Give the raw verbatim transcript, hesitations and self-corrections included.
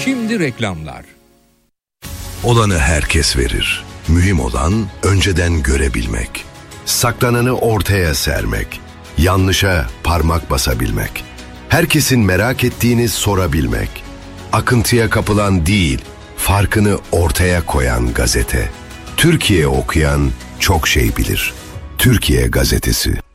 Şimdi reklamlar. Olanı herkes verir. Mühim olan önceden görebilmek. Saklananı ortaya sermek. Yanlışa parmak basabilmek. Herkesin merak ettiğini sorabilmek. Akıntıya kapılan değil, farkını ortaya koyan gazete. Türkiye okuyan çok şey bilir. Türkiye Gazetesi.